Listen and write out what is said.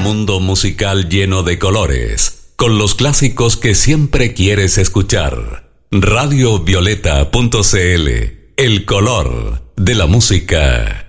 mundo musical lleno de colores, con los clásicos que siempre quieres escuchar. Radiovioleta.cl, el color de la música.